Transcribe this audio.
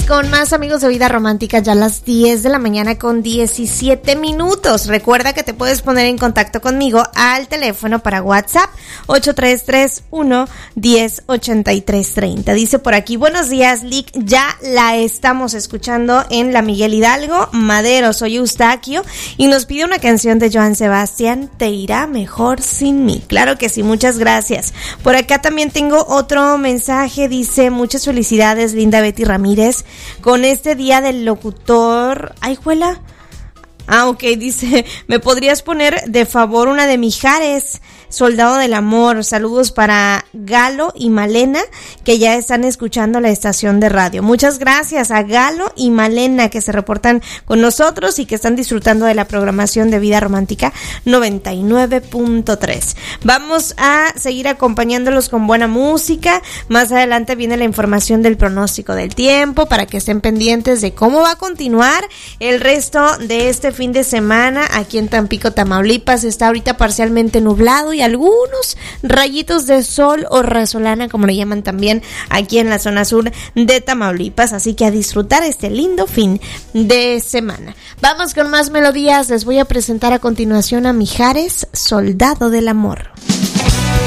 con más amigos de Vida Romántica, ya a las 10 de la mañana con 17 minutos. Recuerda que te puedes poner en contacto conmigo al teléfono para WhatsApp 8331-108330. Dice por aquí, buenos días, Lick, ya la estamos escuchando en la Miguel Hidalgo, Madero, soy Eustaquio, y nos pide una canción de Joan Sebastián, Te irá mejor sin mí. Claro que sí, muchas gracias. Por acá también tengo otro mensaje, dice, muchas felicidades, linda Betty Ramírez, con este día del locutor. ¡Ay, juela! Ok, dice, ¿me podrías poner de favor una de Mijares, Soldado del Amor? Saludos para Galo y Malena, que ya están escuchando la estación de radio. Muchas gracias a Galo y Malena, que se reportan con nosotros y que están disfrutando de la programación de Vida Romántica 99.3. Vamos a seguir acompañándolos con buena música. Más adelante viene la información del pronóstico del tiempo, para que estén pendientes de cómo va a continuar el resto de este fin de semana. Aquí en Tampico, Tamaulipas, está ahorita parcialmente nublado y algunos rayitos de sol o resolana, como le llaman también aquí en la zona sur de Tamaulipas, así que a disfrutar este lindo fin de semana. Vamos con más melodías, les voy a presentar a continuación a Mijares, Soldado del Amor.